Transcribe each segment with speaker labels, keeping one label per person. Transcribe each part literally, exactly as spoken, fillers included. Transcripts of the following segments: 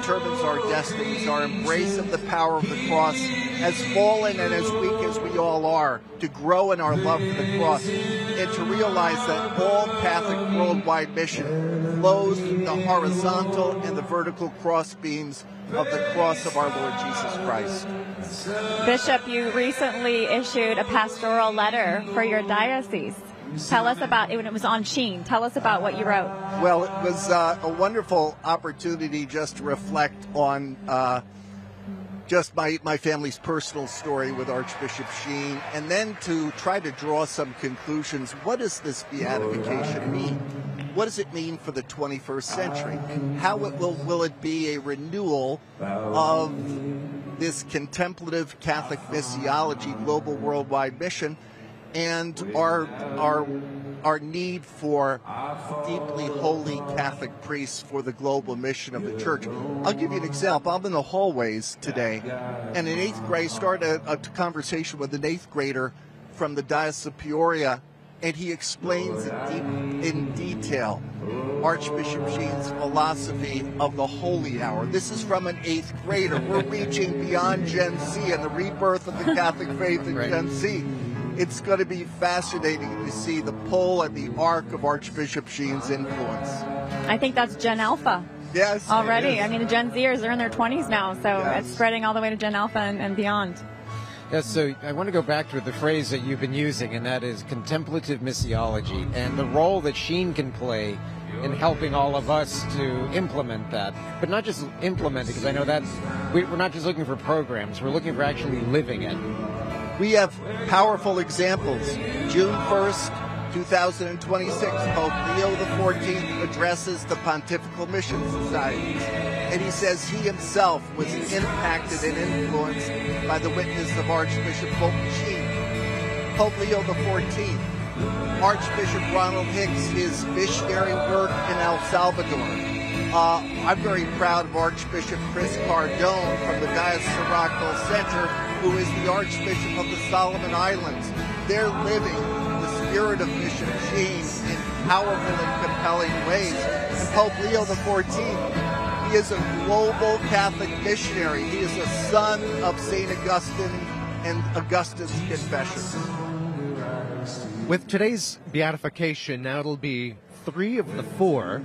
Speaker 1: determines our destinies, our embrace of the power of the cross, as fallen and as weak as we all are, to grow in our love for the cross, and to realize that all Catholic worldwide mission flows through the horizontal and the vertical cross beams of the cross of our Lord Jesus Christ.
Speaker 2: Bishop, you recently issued a pastoral letter for your diocese. Tell us about it when it was on Sheen. Tell us about what you wrote.
Speaker 1: Well, it was uh, a wonderful opportunity just to reflect on uh, just my, my family's personal story with Archbishop Sheen, and then to try to draw some conclusions. What does this beatification mean? What does it mean for the twenty-first century? How it will, will it be a renewal of this contemplative Catholic missiology, global worldwide mission, and our our our need for deeply holy Catholic priests for the global mission of the Church? I'll give you an example. I'm in the hallways today, and in eighth grade, started a, a conversation with an eighth grader from the Diocese of Peoria, and he explains in, deep, in detail Archbishop Sheen's philosophy of the holy hour. This is from an eighth grader. We're reaching beyond Gen Z and the rebirth of the Catholic faith in
Speaker 3: Right.
Speaker 1: Gen Z. It's going to be fascinating to see the pull and the arc of Archbishop Sheen's influence.
Speaker 2: I think that's Gen Alpha
Speaker 1: Yes.
Speaker 2: already.
Speaker 1: yes.
Speaker 2: I mean, the Gen Zers are in their twenties now, so
Speaker 1: Yes.
Speaker 2: it's spreading all the way to Gen Alpha and, and beyond.
Speaker 3: Yes, so I want to go back to the phrase that you've been using, and that is contemplative missiology, and the role that Sheen can play in helping all of us to implement that. But not just implement it, because I know that we- we're not just looking for programs, we're looking for actually living it.
Speaker 1: We have powerful examples. June first, two thousand twenty-six, Pope Leo the fourteenth addresses the Pontifical Mission Societies, and he says he himself was impacted and influenced by the witness of Archbishop Fulton Sheen. Pope Leo the fourteenth, Archbishop Ronald Hicks, his missionary work in El Salvador. Uh, I'm very proud of Archbishop Chris Cardone from the Diocese of Rockville Center, who is the Archbishop of the Solomon Islands. They're living the spirit of Bishop Sheen in powerful and compelling ways. And Pope Leo the fourteenth, he is a global Catholic missionary. He is a son of Saint Augustine and Augustine's Confession.
Speaker 4: With today's beatification, now it'll be three of the four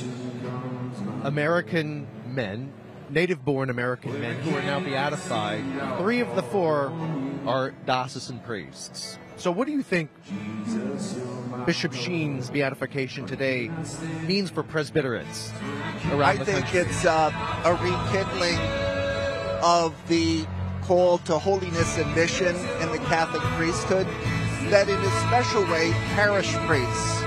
Speaker 4: American men, native-born American men, who are now beatified. Three of the four are diocesan priests. So what do you think Bishop Sheen's beatification today means for presbyterorates around
Speaker 1: I
Speaker 4: the
Speaker 1: think
Speaker 4: country?
Speaker 1: it's uh, a rekindling of the call to holiness and mission in the Catholic priesthood, that in a special way, parish priests,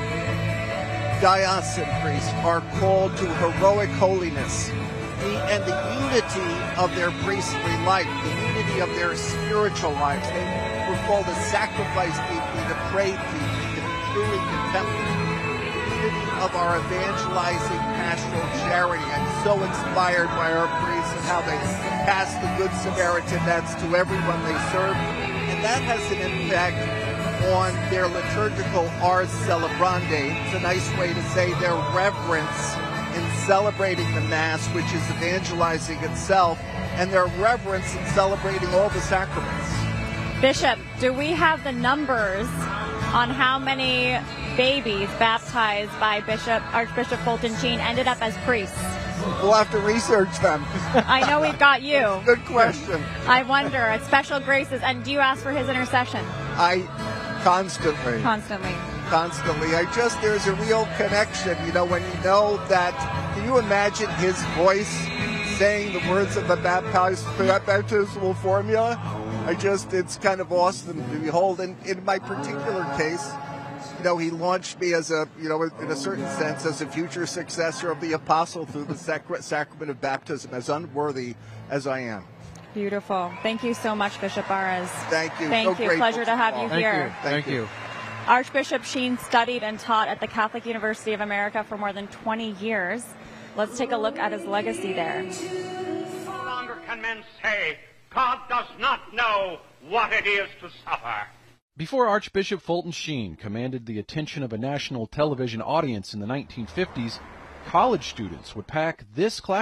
Speaker 1: diocesan priests are called to heroic holiness, the, and the unity of their priestly life, the unity of their spiritual lives. They were called to sacrifice deeply, to pray deeply, to be truly contemplative. The unity of our evangelizing pastoral charity. I'm so inspired by our priests and how they pass the Good Samaritan nets to everyone they serve, and that has an impact on their liturgical ars celebrandi. It's a nice way to say their reverence in celebrating the Mass, which is evangelizing itself, and their reverence in celebrating all the sacraments.
Speaker 2: Bishop, do we have the numbers on how many babies baptized by Bishop Archbishop Fulton Sheen ended up as priests?
Speaker 1: We'll have to research them.
Speaker 2: I know we've got you.
Speaker 1: Good question.
Speaker 2: I wonder, at special graces, and do you ask for his intercession?
Speaker 1: I constantly.
Speaker 2: Constantly.
Speaker 1: Constantly. I just, there's a real connection, you know, when you know that, can you imagine his voice saying the words of the baptized, baptismal formula? I just, it's kind of awesome to behold. And in my particular case, you know, he launched me as a, you know, in a certain sense, as a future successor of the apostle through the sacra- sacrament of baptism, as unworthy as I am.
Speaker 2: Beautiful. Thank you so much, Bishop Barres.
Speaker 1: Thank you.
Speaker 2: Thank
Speaker 1: So
Speaker 2: you.
Speaker 1: grateful
Speaker 2: Pleasure to have you
Speaker 4: Thank
Speaker 2: here.
Speaker 4: you. Thank you.
Speaker 2: Archbishop Sheen studied and taught at the Catholic University of America for more than twenty years. Let's take a look at his legacy there.
Speaker 5: No longer can men say God does not know what it is to suffer.
Speaker 6: Before Archbishop Fulton Sheen commanded the attention of a national television audience in the nineteen fifties, college students would pack this class